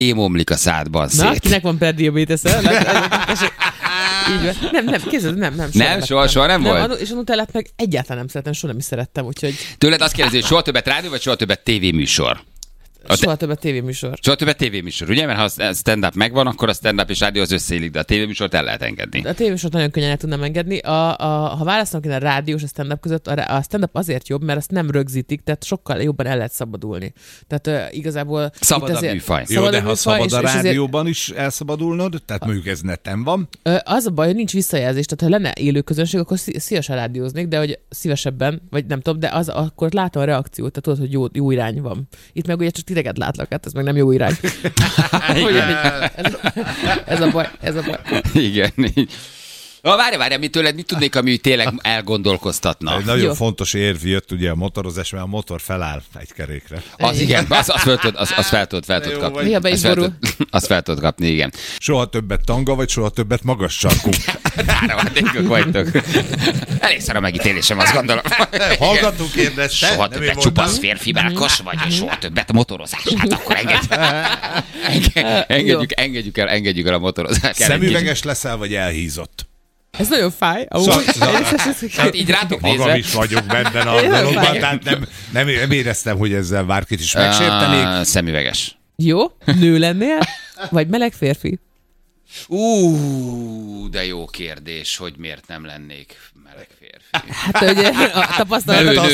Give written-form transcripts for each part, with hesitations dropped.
émomlik a szádban szét. Na, kinek van prediabetes-e? Nem, kézzel, nem. Soha nem volt? És a Nutellát meg egyáltalán nem szeretem, soha nem is szerettem, úgyhogy... Tőled azt kérdezi, hogy soha többet rádió, vagy soha többet tévéműsor? Soha többet tévéműsor. Soha többet tévéműsor, ugye? Mert ha a stand-up megvan, akkor a stand-up és rádió az összeillik, de a tévéműsort el lehet engedni. A tévéműsort nagyon könnyen el tudnám engedni. Ha választanak én a rádió és a stand-up között, a stand-up azért jobb, mert azt nem rögzítik, tehát sokkal jobban el lehet szabadulni. Tehát igazából... Szabad a műfaj. Jó, de ha szabad a rádióban is elszabadulnod, tehát mondjuk ez neten van. Az a baj, hogy nincs visszajelzés, tehát ha lenne élő közönség, akkor szívesen rádióznék, de hogy szívesebben, vagy nem tudom, de akkor látom a reakciót, tehát tudod, hogy jó irány van. Itt meg ugye csak titeket látlak, hát ez meg nem jó irány. ez a baj. Igen. Várj, mit tudnék, ami tényleg elgondolkoztatna? Egy nagyon fontos érv jött ugye a motorozás, mert a motor feláll egy kerékre. Az igen, azt fel tudod kapni. Néha be is borul. Azt fel tudod kapni, igen. Soha többet tanga, vagy soha többet magas sarkú. Tárvadékok vagytok. Elég szar a megítélésem, azt gondolom. Hallgató kérdezte. Soha többet csupasz férfi melkas, vagy soha többet motorozás. Hát akkor engedjük el a motorozást. Szemüveges leszel, vagy elhízott? Ez nagyon fáj. Hát így rátok nézve. Magam is vagyok benne a dologban, tehát nem éreztem, hogy ezzel bárkit is megsértenék. Szemüveges. Jó, nő lennél, vagy meleg férfi? De jó kérdés, hogy miért nem lennék meleg férfi. Hát ugye a tapasztalat...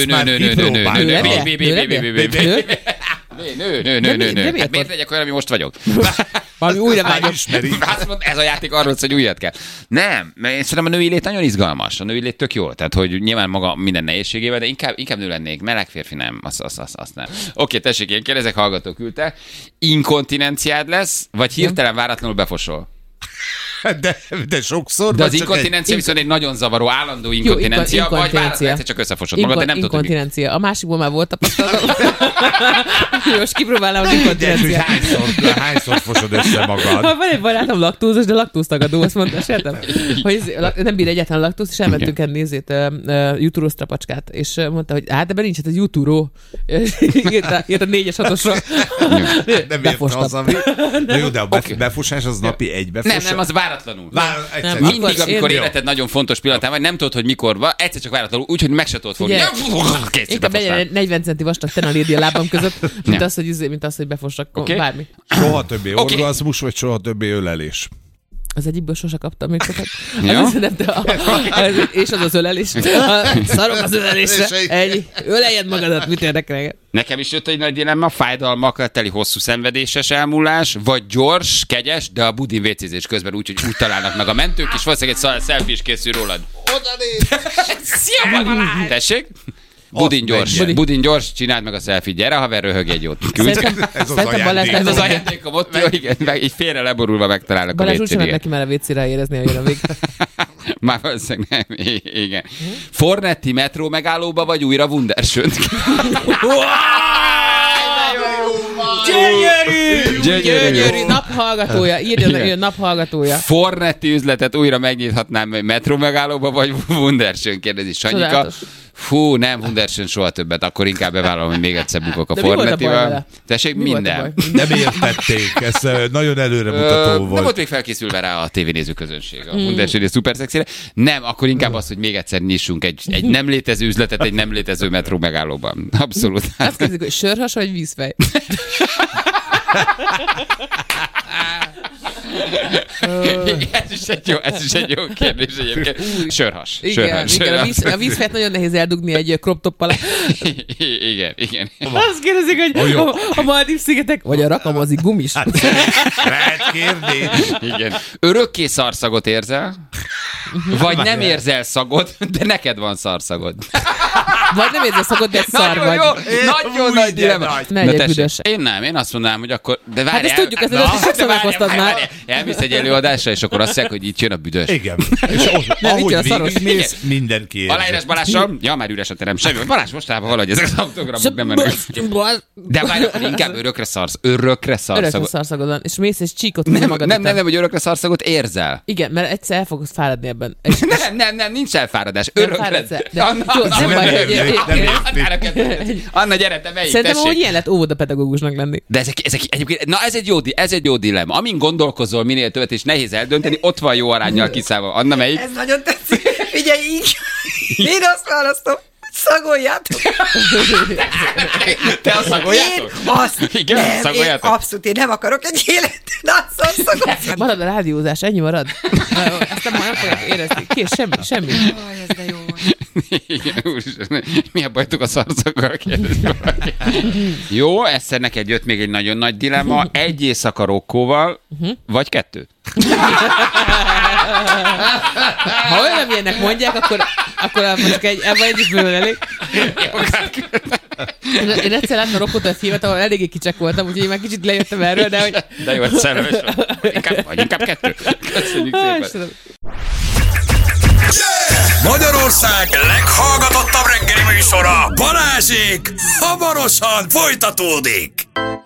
Nő. Hát miért legyek olyan, ami most vagyok? Valami újra vágyom. Ez a játék arról, hogy újat kell. Nem, mert én szerintem a női lét nagyon izgalmas. A női lét tök jó. Tehát, hogy nyilván maga minden nehézségével, de inkább nő lennék. Meleg férfi nem. Azt nem. Oké, tessék, én kérdezek, hallgató küldte. Inkontinenciád lesz, vagy hirtelen váratlanul befosol? De sokszor. De az inkontinencia viszont egy nagyon zavaró, állandó inkontinencia, vagy váratlanul egyszer csak összefosod magad, de nem tudod, hogy inkontinencia. A másikból már volt tapasztalatom. Most kipróbálnám az inkontinenciát. Hányszor fosod össze magad? Van egy barátom laktózos, de laktóztagadó, azt mondta, sértem, hogy nem bír egyáltalán laktóz, és elmentünk enni jutúró strapacskát, és mondta, hogy hát ebben nincs, hát ez jutúró. Írt a 4-es 6-osra. Nem érte az, ami... Na jó, de a befosás az napi egy befosás. Nem, az váratlanul. Mindig, amikor életed nagyon fontos pillanatán vagy, nem tudod, hogy mikor van, egyszer csak váratlanul, úgyhogy meg se tudod fogni. Inkább legyen 40 centi vastag tenalédi a lábam között, mint az, hogy befossak bármi. Soha többé orgazmus, vagy soha többé ölelés? Az egyikből sose kaptam még sokat. És az ölelés. Szarok az ölelésre. Öleljed magadat, mit érdekel? Nekem is jött egy nagy dilemma, fájdalmakkal teli hosszú szenvedéses elmúlás, vagy gyors, kegyes, de a budin vécézés közben úgy találnak meg a mentők, és valószínűleg egy selfie is készül rólad. Oda néz! Szia, tessék? Budin gyors, csináld meg a selfie. Gyere, haver, röhög egy jót. Ez az ajándékom ott, igen, így félre leborulva megtalálnak a Balázs úgy sem neki már a vécére érezni, hogy jön a vég. Már valószínűleg nem, igen. Fornetti metró megállóba, vagy újra Wunderschönt? Gyönyörű naphallgatója. Írjon naphallgatója. Fornetti üzletet újra megnyithatnám metró megállóba, vagy Wunderschön, kérdezi Sanyika. Fú, nem, Wunderschön soha többet, akkor inkább bevállalom, hogy még egyszer bukok a Fornettival. Tessék, minden. Nem értették, ez nagyon előremutató volt. Nem volt még felkészülve rá a tévénéző közönség, a Wunderschön és szuper szexire. Nem, akkor inkább az, hogy még egyszer nyissunk egy nem létező üzletet, egy nem létező metró megállóban. Abszolút. Azt kérdezik, hogy sörhas vagy vízfej? Ez is egy jó kérdés egyébként. Sörhas. Igen, a vízfejt nagyon nehéz eldugni egy crop top alá. Igen. Azt kérdezik, hogy a Maldív-szigetek, vagy a rakamazi gumis. Lehet kérni. Igen. Örökké szarszagot érzel? Vagy nem érzel szagot, de neked van szarszagod. Vagy nem érzel szagot, de szar vagy. Nagyon nagy dilemma. Én azt mondanám, hogy akkor... De várjál, hát ezt tudjuk, ezt sokszor meghoztad már. Elmész egy előadásra, és akkor azt mondják, hogy itt jön a büdös. Igen. És ahogy végigmész, mindenki érzi. Aláírás Balással? Ja, már üres a terem. Semmi. Balázs mostában valahogy ezek az autogramok nem mennek. De várj, akkor inkább örökre szarszagod van. És mész és csíkot magad. Nem, hogy örökre szarszagot érzel. Igen, mert egyszer el fogsz fáradni ebben. Nem, nincs elfáradás. Örökre. Nem baj, hogy Anna, gyere, te melyik, Szerintem, tessék. hogy ilyen lett óvodapedagógusnak lenni. De ezek egyébként, na ez egy jó dilemma. Amin gondolkozol minél többet, és nehéz eldönteni, ott van jó aránnyal kiszállva. Anna, melyik? Ez nagyon tetszik. Figyelj, így. Én azt választom, szagoljátok. Te a szagoljátok? Én azt Igen, nem, szagoljátok? én abszolút, én nem akarok egy életet. Szagoljátok. Marad a rádiózás, ennyi marad. Ezt nem fogják érezni. Kész, semmi. Aj, ez de jó. Igen, úristen, mi a bajtuk a szarszakkal? Jó, egyszer neked jött még egy nagyon nagy dilemma. Egy éjszaka Rokkóval, vagy 2? Ha olyan ilyenek mondják, akkor csak ebben egy is bőven elég. Én egyszer láttam Rokkót a filmet, ahol eléggé kicsek voltam, úgyhogy én már kicsit lejöttem erről, de hogy... De jó, hogy szerelmes vagy. Inkább 2. Köszönjük szépen. Magyarország leghallgatottabb reggeli műsora, Balázsék, hamarosan folytatódik.